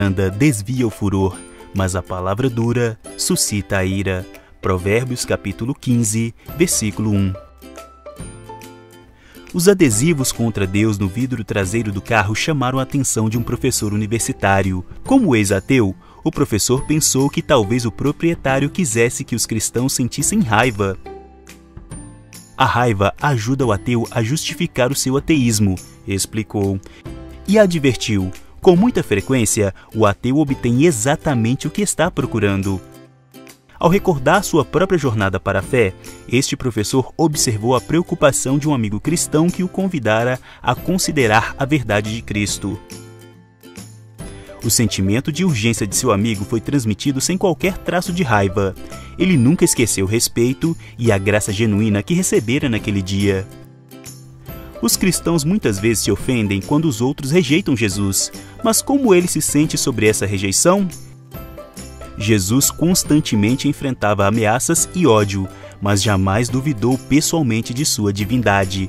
desvia o furor, mas a palavra dura suscita a ira. Provérbios capítulo 15, versículo 1. Os adesivos contra Deus no vidro traseiro do carro chamaram a atenção de um professor universitário. Como ex-ateu, o professor pensou que talvez o proprietário quisesse que os cristãos sentissem raiva. A raiva ajuda o ateu a justificar o seu ateísmo, explicou. E advertiu: com muita frequência, o ateu obtém exatamente o que está procurando. Ao recordar sua própria jornada para a fé, este professor observou a preocupação de um amigo cristão que o convidara a considerar a verdade de Cristo. O sentimento de urgência de seu amigo foi transmitido sem qualquer traço de raiva. Ele nunca esqueceu o respeito e a graça genuína que recebera naquele dia. Os cristãos muitas vezes se ofendem quando os outros rejeitam Jesus, mas como ele se sente sobre essa rejeição? Jesus constantemente enfrentava ameaças e ódio, mas jamais duvidou pessoalmente de sua divindade.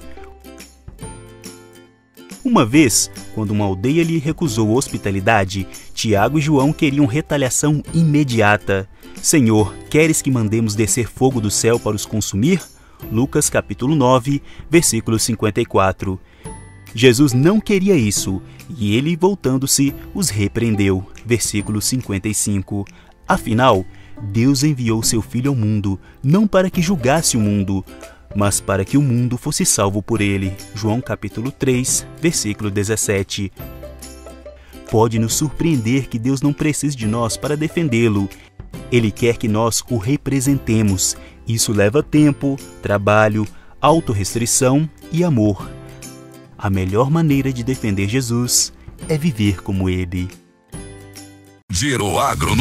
Uma vez, quando uma aldeia lhe recusou hospitalidade, Tiago e João queriam retaliação imediata. Senhor, queres que mandemos descer fogo do céu para os consumir? Lucas capítulo 9, versículo 54. Jesus não queria isso, e ele, voltando-se, os repreendeu. Versículo 55. Afinal, Deus enviou seu Filho ao mundo, não para que julgasse o mundo, mas para que o mundo fosse salvo por ele. João capítulo 3, versículo 17. Pode nos surpreender que Deus não precise de nós para defendê-lo. Ele quer que nós o representemos. Isso leva tempo, trabalho, autorrestrição e amor. A melhor maneira de defender Jesus é viver como ele. Giro Agro